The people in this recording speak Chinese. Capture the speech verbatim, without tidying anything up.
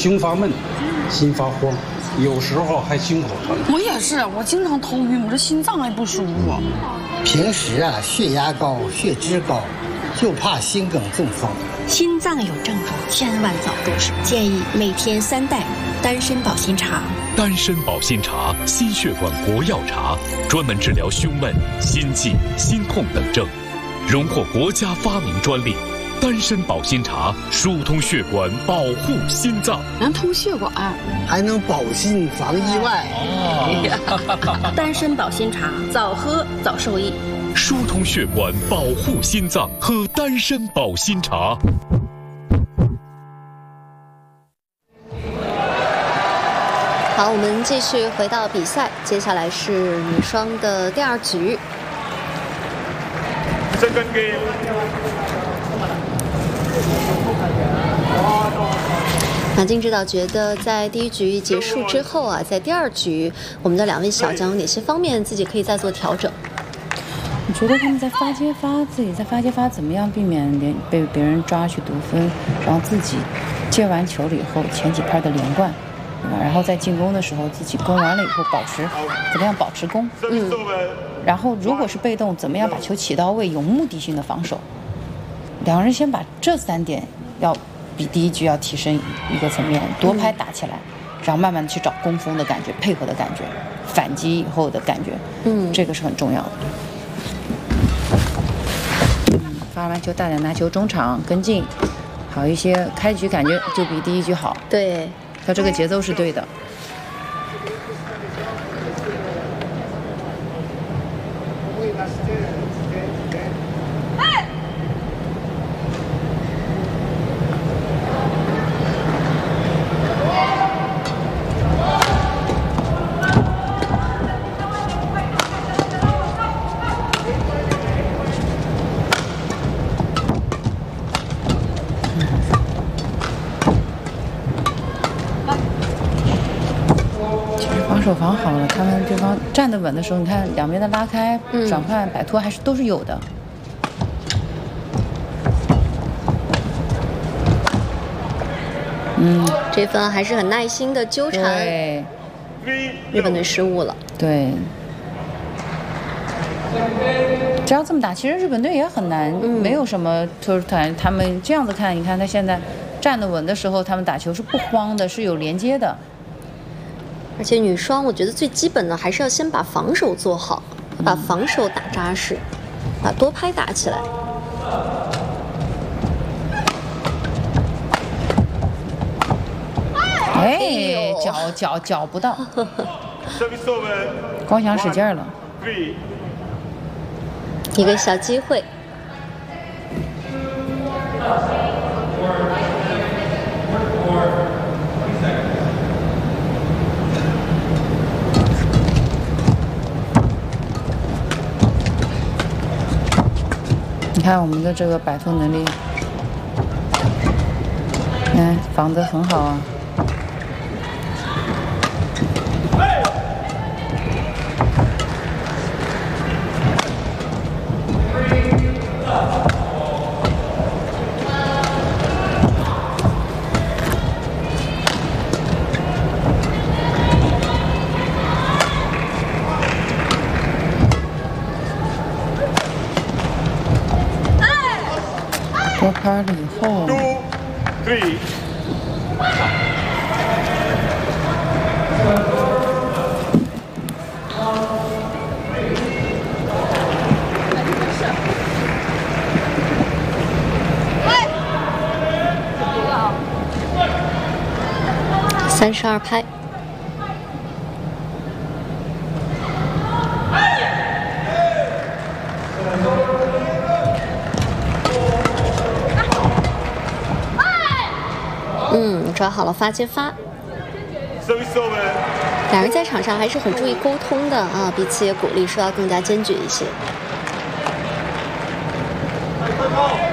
胸发闷，心发慌，有时候还心口疼。 我也是，我经常头晕，我这心脏还不舒服。 平时啊，血压高，血脂高，就怕心梗中风。 心脏有症状，千万早重视。建议每天三袋丹参保心茶。 丹参保心茶，心血管国药茶，专门治疗胸闷、心悸、心痛等症，荣获国家发明专利。丹参保心茶疏通血管，保护心脏， 能通血管， 还能保心防意外。 哦、丹参保心茶，早喝早受益。 疏通血管，保护心脏，喝丹参保心茶。 好，我们继续回到比赛，接下来是女双的第二局。马竞指导觉得，在第一局结束之后啊，在第二局，我们的两位小将有哪些方面自己可以再做调整？ 我觉得他们在发接发，自己在发接发怎么样避免连被别人抓去得分，然后自己接完球了以后前几拍的连贯，对吧？然后在进攻的时候自己攻完了以后保持怎么样保持攻，嗯，然后如果是被动，怎么样把球起到位，有目的性的防守。两个人先把这三点要比第一局要提升一个层面，夺拍打起来，然后慢慢的去找攻锋的感觉，配合的感觉，反击以后的感觉，嗯，这个是很重要的。嗯，发完球大胆拿球中场跟进，好一些，开局感觉就比第一局好。 对， 他这个节奏是对的。手防好了，他们对方站得稳的时候，你看两边的拉开、嗯、转换、摆脱还是都是有的。嗯， 这分还是很耐心的纠缠。 对， 日本队失误了。 对，只要这么打，其实日本队也很难，嗯、没有什么就是团他们这样子看，你看他现在站得稳的时候，他们打球是不慌的，是有连接的。 而且女双，我觉得最基本的还是要先把防守做好，把防守打扎实，把多拍打起来。 哎，脚脚脚不到，光想使劲了。 一个小机会。 你看我们的这个摆脱能力，哎，防得很好啊。多拍了以后， 三十二拍。嗯，抓好了发接发。两人在场上还是很注意沟通的啊，彼此也鼓励说要更加坚决一些。